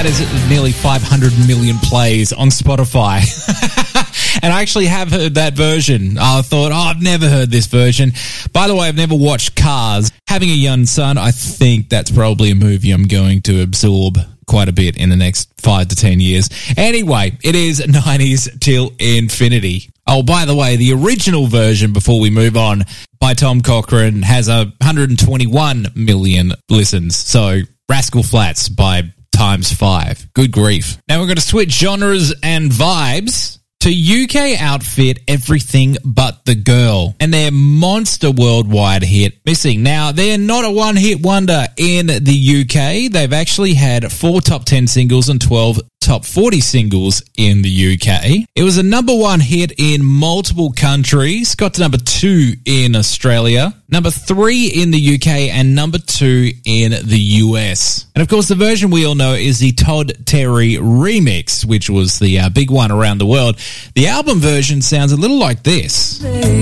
That is nearly 500 million plays on Spotify. And I actually have heard that version. I thought, I've never heard this version. By the way, I've never watched Cars. Having a young son, I think that's probably a movie I'm going to absorb quite a bit in the next 5 to 10 years. Anyway, it is 90s Till Infinity. Oh, by the way, the original version, before we move on, by Tom Cochrane has 121 million listens. So Rascal Flatts by times 5. Good grief. Now we're going to switch genres and vibes to UK outfit Everything But the Girl and their monster worldwide hit, Missing. Now, they're not a one-hit wonder in the UK. They've actually had 4 top 10 singles and 12 top 40 singles in the UK. It was a number 1 hit in multiple countries, got to number 2 in Australia, number 3 in the UK, and number 2 in the US. And of course, the version we all know is the Todd Terry remix, which was the big one around the world. The album version sounds a little like this.